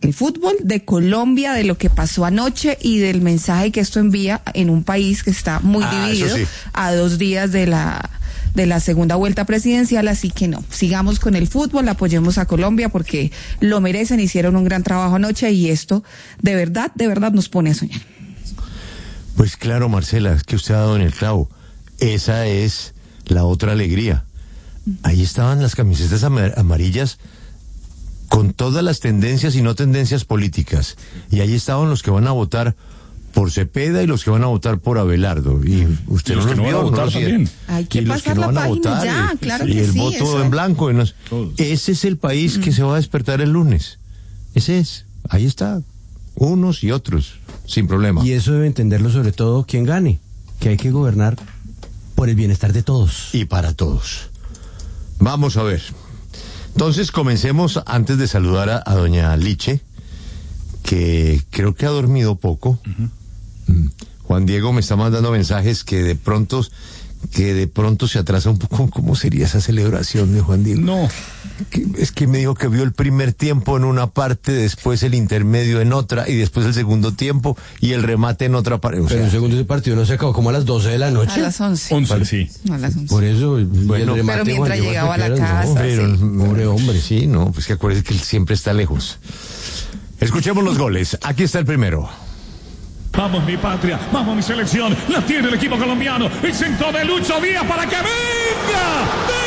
el fútbol, de Colombia, de lo que pasó anoche y del mensaje que esto envía en un país que está muy dividido sí, a 2 días de la segunda vuelta presidencial, así que no, sigamos con el fútbol, apoyemos a Colombia porque lo merecen, hicieron un gran trabajo anoche y esto de verdad nos pone a soñar. Pues claro, Marcela, es que usted ha dado en el clavo, esa es la otra alegría. Ahí estaban las camisetas amarillas con todas las tendencias y no tendencias políticas, y ahí estaban los que van a votar por Cepeda y los que van a votar por Abelardo, y usted y los no los vio, no los también. Hay que pasar la página votar, ya, claro que sí. Y el voto eso en blanco. Ese es el país que se va a despertar el lunes. Ese es. Ahí está. Unos y otros, sin problema. Y eso debe entenderlo sobre todo quien gane, que hay que gobernar por el bienestar de todos. Y para todos. Vamos a ver. Entonces comencemos antes de saludar a doña Liche, que creo que ha dormido poco. Juan Diego me está mandando mensajes que de pronto se atrasa un poco. ¿Cómo sería esa celebración de Juan Diego? No. Es que me dijo que vio el primer tiempo en una parte, después el intermedio en otra, y después el segundo tiempo, y el remate en otra parte. Pero el segundo partido no se acabó como a las 12 de la noche. A las 11. 11, sí. A las 11. Por eso, bueno, el remate, pero mientras llegaba a la casa. No, pero, sí. Pobre hombre, sí, no, pues que acuérdese que él siempre está lejos. Escuchemos los goles. Aquí está el primero. Vamos mi patria, vamos mi selección, la tiene el equipo colombiano, el centro de Lucho Díaz para que venga.